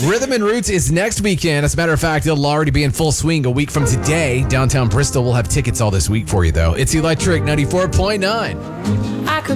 Rhythm and Roots is next weekend. As a matter of fact, it'll already be in full swing a week from today. Downtown Bristol will have tickets all this week for you, though. It's Electric 94.9.